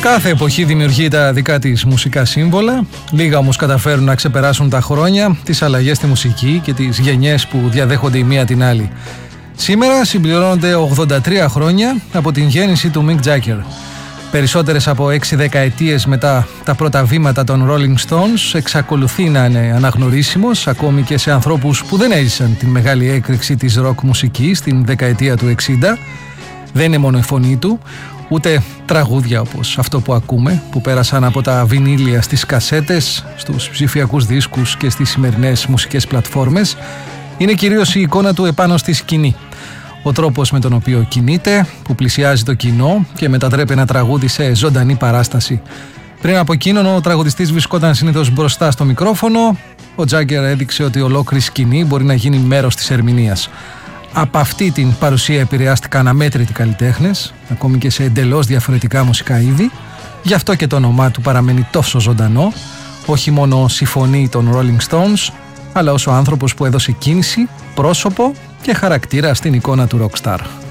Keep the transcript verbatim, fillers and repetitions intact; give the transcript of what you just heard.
Κάθε εποχή δημιουργεί τα δικά της μουσικά σύμβολα. Λίγα όμως καταφέρουν να ξεπεράσουν τα χρόνια, τις αλλαγές στη μουσική και τις γενιές που διαδέχονται η μία την άλλη. Σήμερα συμπληρώνονται ογδόντα τρία χρόνια από την γέννηση του Mick Jagger. Περισσότερες από έξι δεκαετίες μετά τα πρώτα βήματα των Rolling Stones, εξακολουθεί να είναι αναγνωρίσιμος ακόμη και σε ανθρώπους που δεν έζησαν την μεγάλη έκρηξη της ροκ μουσικής στην δεκαετία του εξήντα. Δεν είναι μόνο η φωνή του, ούτε τραγούδια όπως αυτό που ακούμε, που πέρασαν από τα βινίλια στις κασέτες, στους ψηφιακούς δίσκους και στις σημερινές μουσικές πλατφόρμες. Είναι κυρίως η εικόνα του επάνω στη σκηνή. Ο τρόπος με τον οποίο κινείται, που πλησιάζει το κοινό και μετατρέπει ένα τραγούδι σε ζωντανή παράσταση. Πριν από εκείνον, ο τραγουδιστής βρισκόταν συνήθως μπροστά στο μικρόφωνο. Ο Τζάγκερ έδειξε ότι ολόκληρη σκηνή μπορεί να γίνει μέρος της ερμηνείας. Από αυτή την παρουσία επηρεάστηκαν αμέτρητοι καλλιτέχνες, ακόμη και σε εντελώς διαφορετικά μουσικά είδη. Γι' αυτό και το όνομά του παραμένει τόσο ζωντανό, όχι μόνο ως η φωνή των Rolling Stones, αλλά ως ο άνθρωπος που έδωσε κίνηση, πρόσωπο και χαρακτήρα στην εικόνα του rockstar.